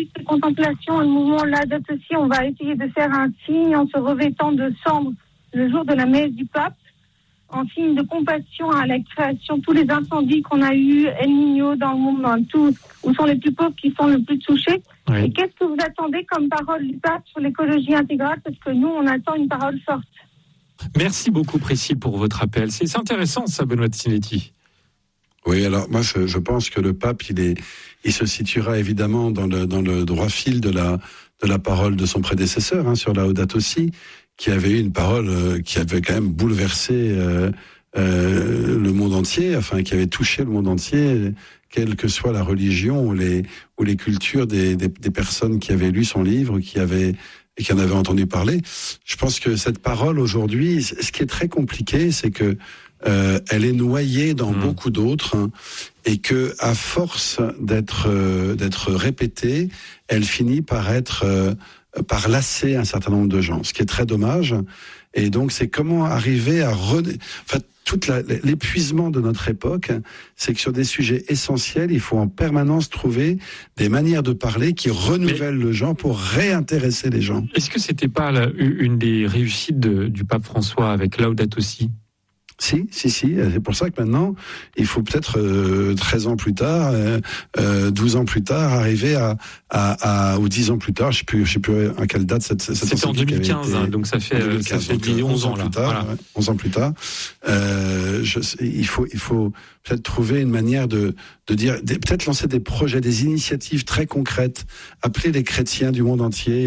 lu ces contemplations, à le mouvement Laudato Si, on va essayer de faire un signe en se revêtant de cendre le jour de la messe du pape, en signe de compassion à la création, tous les incendies qu'on a eus, El Niño dans le monde, où sont les plus pauvres qui sont le plus touchés. Oui. Et qu'est-ce que vous attendez comme parole du pape sur l'écologie intégrale? Parce que nous, on attend une parole forte. Merci beaucoup, Priscille, pour votre appel. C'est intéressant, ça, Benoît Sinetti. Oui, alors moi, je pense que le pape, il se situera évidemment dans le droit fil de la parole de son prédécesseur, sur Laudato Si, qui avait eu une parole qui avait quand même bouleversé le monde entier, enfin qui avait touché le monde entier, quelle que soit la religion ou les cultures des personnes qui avaient lu son livre, qui en avaient entendu parler. Je pense que cette parole aujourd'hui, ce qui est très compliqué, c'est que elle est noyée dans beaucoup d'autres, et que à force d'être répétée, elle finit par lasser un certain nombre de gens, ce qui est très dommage. Et donc c'est comment arriver à l'épuisement de notre époque, c'est que sur des sujets essentiels, il faut en permanence trouver des manières de parler qui renouvellent le genre pour réintéresser les gens. Est-ce que c'était pas une des réussites du pape François avec Laudato Si ? Si. C'est pour ça que maintenant, il faut peut-être 13 ans plus tard, 12 ans plus tard, arriver ou 10 ans plus tard, je sais plus à quelle date cette c'était en 2015, donc ça fait 11 ans là. 11 ans plus tard. Il faut peut-être trouver une manière de dire, peut-être lancer des projets, des initiatives très concrètes, appeler les chrétiens du monde entier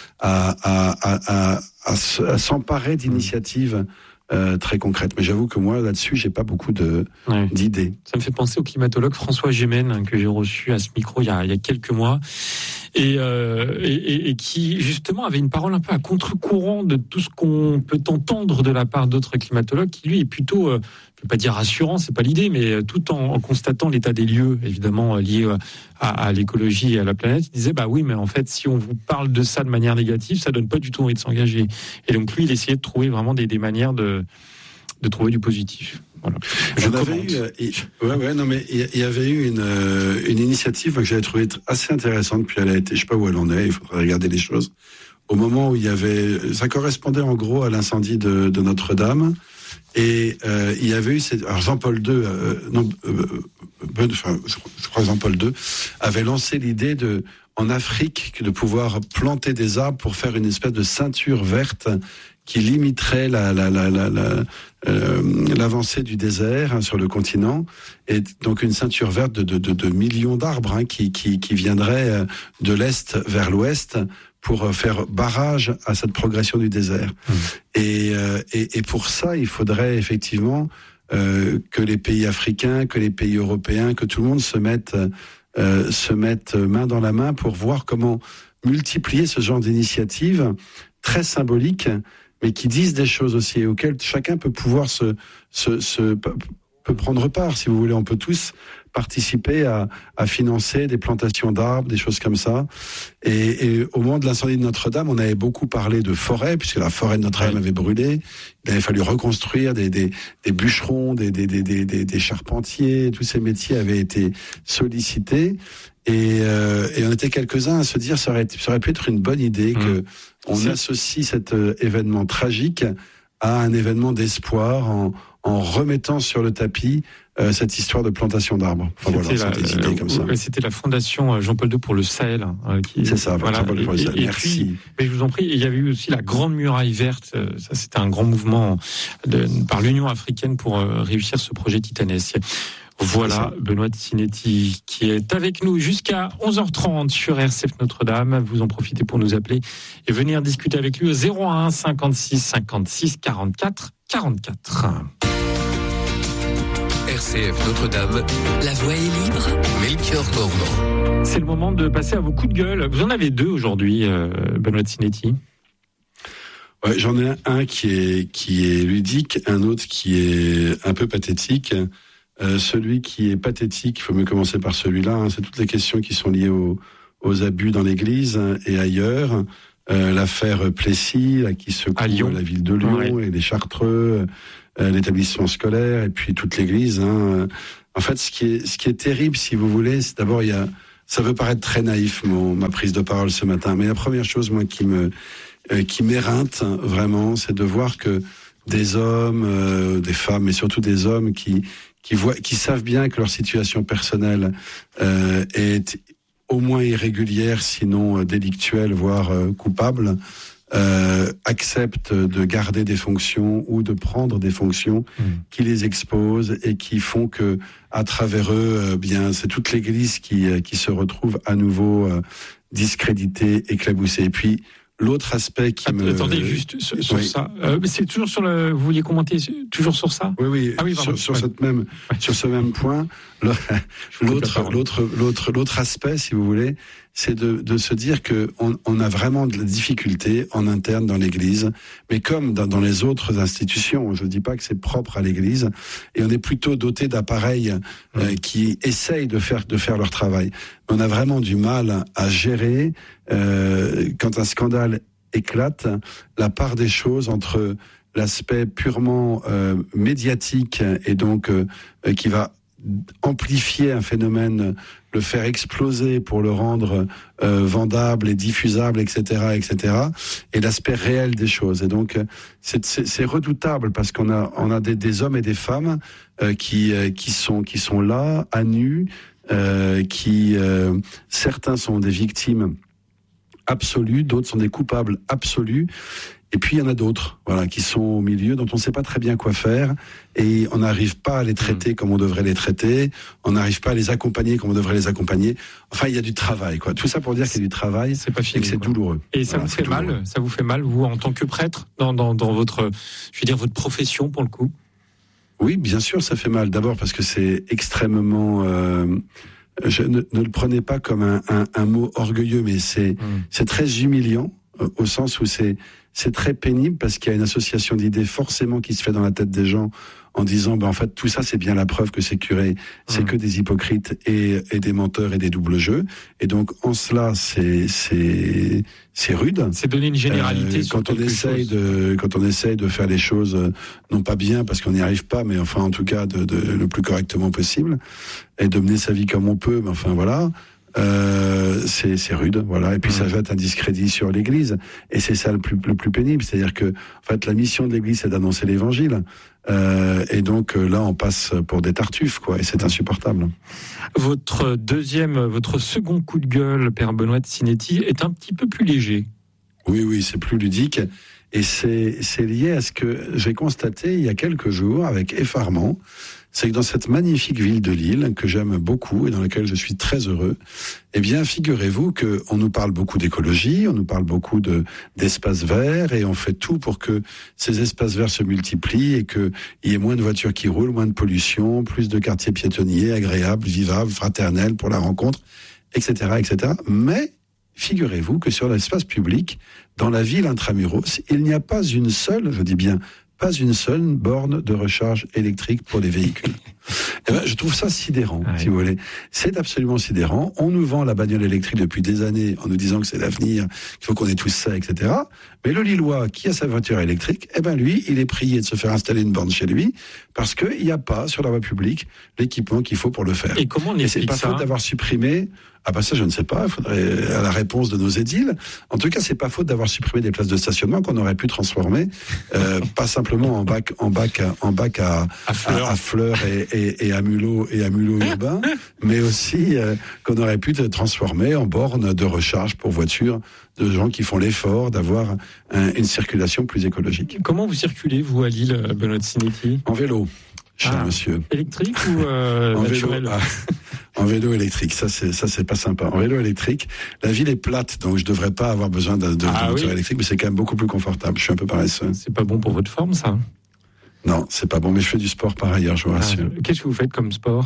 à s'emparer d'initiatives très concrète. Mais j'avoue que moi, là-dessus, j'ai pas beaucoup d'idées. Ça me fait penser au climatologue François Gémen, que j'ai reçu à ce micro il y a quelques mois, et qui, justement, avait une parole un peu à contre-courant de tout ce qu'on peut entendre de la part d'autres climatologues, qui, lui, est plutôt, je ne veux pas dire rassurant, c'est pas l'idée, mais tout en constatant l'état des lieux, évidemment, lié à l'écologie et à la planète, il disait, bah oui, mais en fait, si on vous parle de ça de manière négative, ça donne pas du tout envie de s'engager. Et donc, lui, il essayait de trouver vraiment des manières de trouver du positif. Voilà. Il y avait eu une initiative que j'avais trouvée assez intéressante, puis elle a été, je sais pas où elle en est, il faudrait regarder les choses. Au moment où ça correspondait en gros à l'incendie de Notre-Dame, et il y avait eu alors Jean-Paul II, je crois Jean-Paul II avait lancé l'idée en Afrique de pouvoir planter des arbres pour faire une espèce de ceinture verte qui limiterait l'avancée du désert sur le continent, et donc une ceinture verte de millions d'arbres qui viendraient de l'est vers l'ouest pour faire barrage à cette progression du désert. Et pour ça, il faudrait effectivement que les pays africains, que les pays européens, que tout le monde se mette main dans la main pour voir comment multiplier ce genre d'initiatives très symboliques, mais qui disent des choses aussi, et auxquelles chacun peut pouvoir peut prendre part, si vous voulez. On peut tous participer à financer des plantations d'arbres, des choses comme ça. Et au moment de l'incendie de Notre-Dame, on avait beaucoup parlé de forêt, puisque la forêt de Notre-Dame avait brûlé. Il avait fallu reconstruire des bûcherons, des charpentiers. Tous ces métiers avaient été sollicités. Et on était quelques-uns à se dire, ça aurait pu être une bonne idée que on associe cet événement tragique à un événement d'espoir en remettant sur le tapis cette histoire de plantation d'arbres. Enfin, c'était des idées comme ça. C'était la fondation Jean-Paul II pour le Sahel. C'est ça, Jean-Paul II pour le Sahel. Merci. Puis, mais je vous en prie, il y avait eu aussi la Grande Muraille Verte. Ça, c'était un grand mouvement par l'Union africaine pour réussir ce projet titanesque. Voilà, Benoît Sinetti qui est avec nous jusqu'à 11h30 sur RCF Notre-Dame. Vous en profitez pour nous appeler et venir discuter avec lui au 01 56 56 44 44. RCF Notre-Dame, la voix est libre, Melchior Gormand. C'est le moment de passer à vos coups de gueule. Vous en avez deux aujourd'hui, Benoît Sinetti. Ouais, j'en ai un qui est ludique, un autre qui est un peu pathétique. Celui qui est pathétique, il faut mieux commencer par celui-là, c'est toutes les questions qui sont liées aux abus dans l'Église et ailleurs. L'affaire Plessis, qui secoue la ville de Lyon et les Chartreux, l'établissement scolaire et puis toute l'Église. En fait, ce qui est terrible, si vous voulez, c'est d'abord il y a ça peut paraître très naïf, ma prise de parole ce matin, mais la première chose, moi, qui m'éreinte vraiment, c'est de voir que des hommes, des femmes, mais surtout des hommes qui savent bien que leur situation personnelle est au moins irrégulière, sinon délictuelle, voire coupable, acceptent de garder des fonctions ou de prendre des fonctions qui les exposent et qui font que, à travers eux, bien, c'est toute l'Église qui se retrouve à nouveau discréditée, éclaboussée. Et puis, l'autre aspect qui Attendez, juste sur ça. C'est toujours sur le... Vous vouliez commenter toujours sur ça ? Oui, sur ce même point. L'autre aspect, si vous voulez, c'est de se dire que on a vraiment de la difficulté en interne dans l'Église, mais comme dans les autres institutions. Je ne dis pas que c'est propre à l'Église, et on est plutôt doté d'appareils qui essayent de faire leur travail. Mais on a vraiment du mal à gérer quand un scandale éclate, la part des choses entre l'aspect purement médiatique et donc qui va amplifier un phénomène, le faire exploser pour le rendre vendable et diffusable, etc., et l'aspect réel des choses. Et donc c'est redoutable parce qu'on a des hommes et des femmes qui sont là à nu, certains sont des victimes absolues, d'autres sont des coupables absolus. Et puis il y en a d'autres, qui sont au milieu, dont on ne sait pas très bien quoi faire, et on n'arrive pas à les traiter comme on devrait les traiter, on n'arrive pas à les accompagner comme on devrait les accompagner. Enfin, il y a du travail, Tout ça pour dire qu'il y a du travail, c'est pas fini, et que c'est douloureux. Et ça vous fait mal ? Ça vous fait mal, vous, en tant que prêtre, dans votre, votre profession pour le coup ? Oui, bien sûr, ça fait mal. D'abord parce que c'est extrêmement. Ne le prenez pas comme un mot orgueilleux, mais c'est très humiliant au sens où c'est très pénible parce qu'il y a une association d'idées forcément qui se fait dans la tête des gens en disant en fait tout ça c'est bien la preuve que ces curés c'est que des hypocrites et des menteurs et des doubles jeux, et donc en cela c'est rude. C'est donner une généralité sur quand on essaye de faire les choses non pas bien parce qu'on n'y arrive pas, mais enfin en tout cas de le plus correctement possible et de mener sa vie comme on peut, mais enfin voilà. C'est rude, et puis ça jette un discrédit sur l'Église, et c'est ça le plus pénible, c'est-à-dire que en fait la mission de l'Église c'est d'annoncer l'Évangile, et donc là on passe pour des tartuffes, et c'est insupportable. Votre second coup de gueule, Père Benoît de Sinetti, est un petit peu plus léger. Oui, c'est plus ludique, et c'est lié à ce que j'ai constaté il y a quelques jours avec effarement. C'est que dans cette magnifique ville de Lille, que j'aime beaucoup et dans laquelle je suis très heureux, eh bien, figurez-vous qu'on nous parle beaucoup d'écologie, on nous parle beaucoup d'espaces verts, et on fait tout pour que ces espaces verts se multiplient et qu'il y ait moins de voitures qui roulent, moins de pollution, plus de quartiers piétonniers, agréables, vivables, fraternels pour la rencontre, etc., etc. Mais, figurez-vous que sur l'espace public, dans la ville intramuros, il n'y a pas une seule, je dis bien, pas une seule borne de recharge électrique pour les véhicules. Et je trouve ça sidérant, si vous voulez. C'est absolument sidérant. On nous vend la bagnole électrique depuis des années en nous disant que c'est l'avenir, qu'il faut qu'on ait tous ça, etc. Mais le Lillois qui a sa voiture électrique, lui, il est prié de se faire installer une borne chez lui parce qu'il n'y a pas sur la voie publique l'équipement qu'il faut pour le faire. Et comment on explique ça ? Et c'est pas faute d'avoir supprimé. Ça je ne sais pas, il faudrait à la réponse de nos édiles. En tout cas, c'est pas faute d'avoir supprimé des places de stationnement qu'on aurait pu transformer, pas simplement en bac à fleurs et à mulots urbains, mais aussi qu'on aurait pu transformer en bornes de recharge pour voitures de gens qui font l'effort d'avoir une circulation plus écologique. Comment vous circulez, vous, à Lille, Benoît de Sinetti ? En vélo, cher monsieur. Électrique ou naturel ? En vélo électrique, ça c'est pas sympa. En vélo électrique, la ville est plate, donc je devrais pas avoir besoin de voiture électrique, mais c'est quand même beaucoup plus confortable. Je suis un peu paresseux. C'est pas bon pour votre forme, ça ? Non, c'est pas bon, mais je fais du sport par ailleurs, je vous rassure. Qu'est-ce que vous faites comme sport ?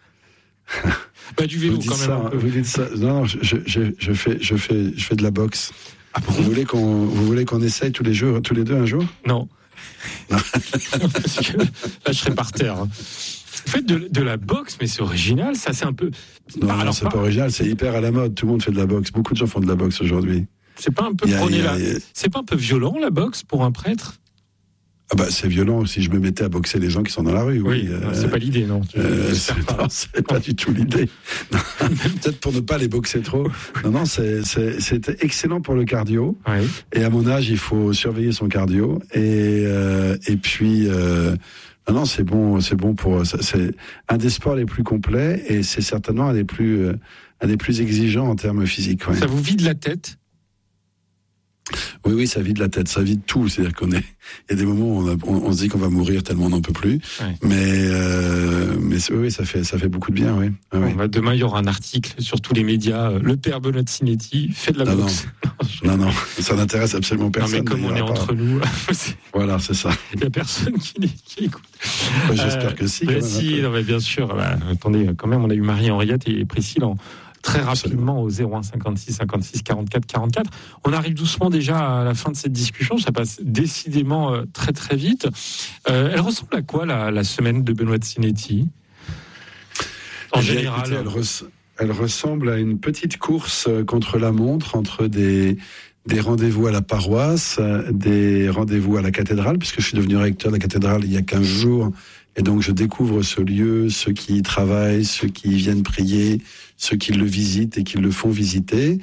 Du vélo quand même. Un peu. Vous dites ça. Non, je fais de la boxe. Ah bon ? Vous voulez qu'on essaye tous les deux un jour ? Non. Parce que là, je serais par terre. Vous faites de la boxe, mais c'est original, ça, c'est un peu... Non, c'est pas original, c'est hyper à la mode, tout le monde fait de la boxe, beaucoup de gens font de la boxe aujourd'hui. C'est pas un peu c'est pas un peu violent, la boxe, pour un prêtre ? Ah bah, c'est violent si je me mettais à boxer les gens qui sont dans la rue. Oui, c'est pas l'idée, non. C'est pas du tout l'idée. Peut-être pour ne pas les boxer trop. Non, c'était excellent pour le cardio. Oui. Et à mon âge, il faut surveiller son cardio. Et puis, non, c'est bon pour. C'est un des sports les plus complets et c'est certainement un des plus exigeants en termes physiques. Ouais. Ça vous vide la tête? Oui, ça vide la tête, ça vide tout. C'est-à-dire il y a des moments où on se dit qu'on va mourir tellement on n'en peut plus. Ouais. Mais oui, ça fait beaucoup de bien, oui. Bon, demain, il y aura un article sur tous les médias. Le père Benoît Sinetti fait de la boxe. Non, ça n'intéresse absolument personne. Non, mais comme on est entre nous, voilà, c'est ça. Il n'y a personne qui écoute. J'espère que si. Si, non, mais bien sûr. Attendez, quand même, on a eu Marie-Henriette et Priscille très rapidement au 01 56 56 44 44. On arrive doucement déjà à la fin de cette discussion. Ça passe décidément très très vite. Elle ressemble à quoi la semaine de Benoît Sinetti en général? Écoutez, elle ressemble à une petite course contre la montre entre des rendez-vous à la paroisse, des rendez-vous à la cathédrale, puisque je suis devenu recteur de la cathédrale il y a 15 jours. Et donc, je découvre ce lieu, ceux qui y travaillent, ceux qui y viennent prier, ceux qui le visitent et qui le font visiter.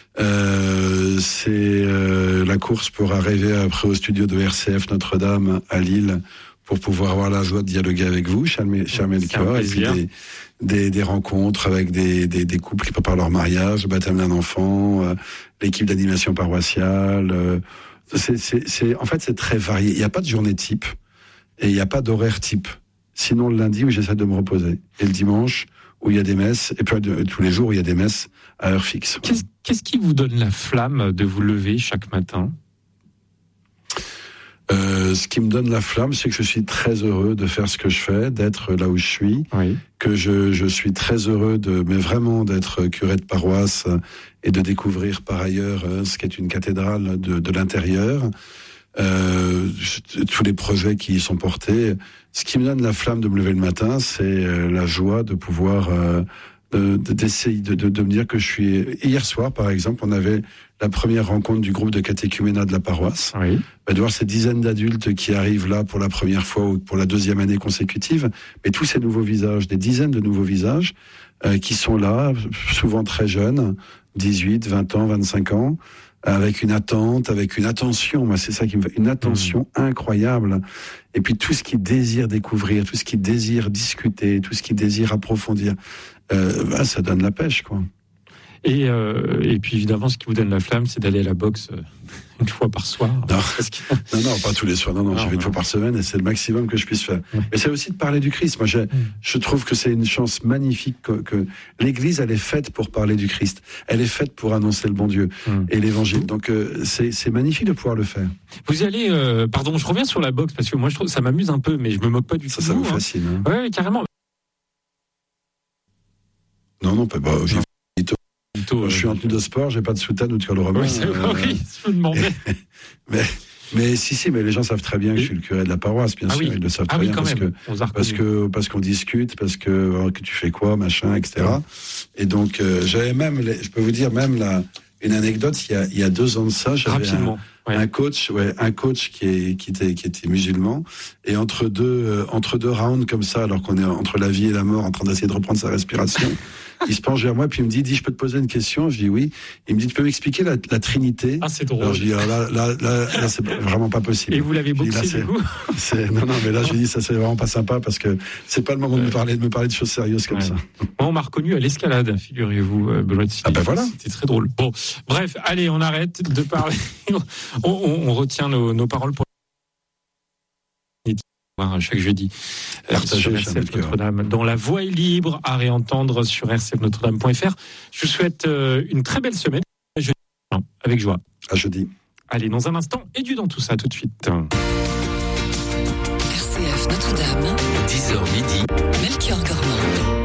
C'est la course pour arriver après au studio de RCF Notre-Dame à Lille pour pouvoir avoir la joie de dialoguer avec vous, cher Melchior, et puis des rencontres avec des couples qui préparent leur mariage, le baptême d'un enfant, l'équipe d'animation paroissiale. En fait, c'est très varié. Il n'y a pas de journée type et il n'y a pas d'horaire type. Sinon, le lundi où j'essaie de me reposer. Et le dimanche où il y a des messes. Et puis tous les jours où il y a des messes à heure fixe. Qu'est-ce qui vous donne la flamme de vous lever chaque matin ? Ce qui me donne la flamme, c'est que je suis très heureux de faire ce que je fais, d'être là où je suis. Oui. Que je suis très heureux mais vraiment d'être curé de paroisse et de découvrir par ailleurs ce qu'est une cathédrale de l'intérieur. Tous les projets qui y sont portés. Ce qui me donne la flamme de me lever le matin, c'est la joie de pouvoir d'essayer de me dire que je suis. Hier soir, par exemple, on avait la première rencontre du groupe de catéchuménat de la paroisse. Oui. De voir ces dizaines d'adultes qui arrivent là pour la première fois ou pour la deuxième année consécutive, mais tous ces nouveaux visages, des dizaines de nouveaux visages qui sont là, souvent très jeunes, 18, 20 ans, 25 ans, avec une attente, avec une attention, moi c'est ça qui me fait, une attention incroyable. Et puis tout ce qui désire découvrir, tout ce qui désire discuter, tout ce qui désire approfondir, ça donne la pêche, quoi. Et puis évidemment, ce qui vous donne la flamme, c'est d'aller à la boxe une fois par soir. Non, pas tous les soirs. Non, j'y vais une fois par semaine et c'est le maximum que je puisse faire. Ouais. Mais c'est aussi de parler du Christ. Moi, je trouve que c'est une chance magnifique que l'Église, elle est faite pour parler du Christ. Elle est faite pour annoncer le bon Dieu et l'Évangile. Donc, c'est magnifique de pouvoir le faire. Vous y allez... pardon, je reviens sur la boxe parce que moi, je trouve ça m'amuse un peu, mais je me moque pas du tout. Ça vous fascine. Hein. Ouais, carrément. Non, pas... je suis en tenue de sport, j'ai pas de soutane ou de col romain. Oui, c'est vrai, oui, je me demandais. Mais si, mais les gens savent très bien que je suis le curé de la paroisse, bien sûr, ils le savent très bien parce qu'on discute, parce que tu fais quoi, machin, etc. Et donc j'avais même, je peux vous dire même une anecdote. Il y a 2 ans de ça, j'avais un coach qui était musulman, et entre deux rounds comme ça, alors qu'on est entre la vie et la mort, en train d'essayer de reprendre sa respiration. Il se penche vers moi, puis il me dit, je peux te poser une question? Je dis oui. Il me dit, tu peux m'expliquer la Trinité? Ah, c'est drôle. Alors je dis, là, c'est vraiment pas possible. Et vous l'avez boxé, du coup? Non, mais là, je dis, ça, c'est vraiment pas sympa, parce que c'est pas le moment de me parler de choses sérieuses comme ça. Moi, on m'a reconnu à l'escalade, figurez-vous, Benoît. Ah, ben voilà. C'était très drôle. Bon, bref, allez, on arrête de parler. on retient nos paroles pour chaque jeudi sur RCF Notre-Dame dans La Voix est libre, à réentendre sur rcfnotredame.fr. Je vous souhaite une très belle semaine, avec joie. À jeudi. Allez, dans un instant, Edu dans tout ça, tout de suite. RCF Notre-Dame, 10h midi, Melchior Gormand.